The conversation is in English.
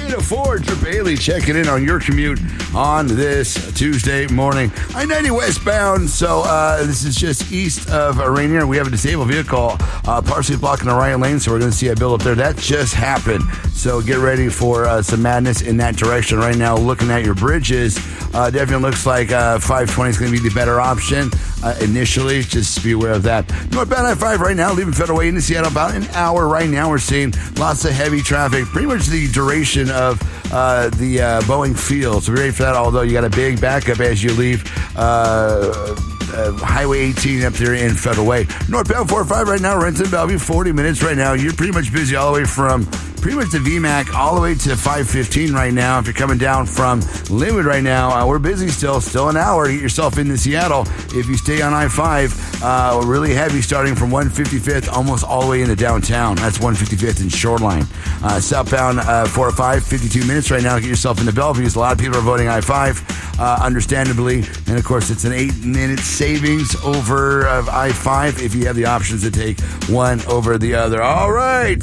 804, Drew Bailey checking in on your commute on this Tuesday morning. I-90 westbound, so this is just east of Rainier. We have a disabled vehicle partially blocking the right lane, so we're going to see a build up there. That just happened, so get ready for some madness in that direction right now. Looking at your bridges, definitely looks like 520 is going to be the better option initially. Just be aware of that. Northbound I-5 right now, leaving Federal Way into Seattle about an hour right now. We're seeing lots of heavy traffic, pretty much the duration of the Boeing Field. So be ready for that, although you got a big backup as you leave Highway 18 up there in Federal Way. Northbound 405 right now, Renton, Bellevue, 40 minutes right now. You're pretty much busy all the way from pretty much the VMAC all the way to 515 right now. If you're coming down from Linwood right now, we're busy still an hour to get yourself into Seattle. If you stay on I-5, really heavy starting from 155th almost all the way into downtown. That's 155th and Shoreline. Southbound 405, 52 minutes right now to get yourself into Bellevue. A lot of people are voting I-5, understandably. And, of course, it's an 8-minute savings over I-5 if you have the options to take one over the other. All right.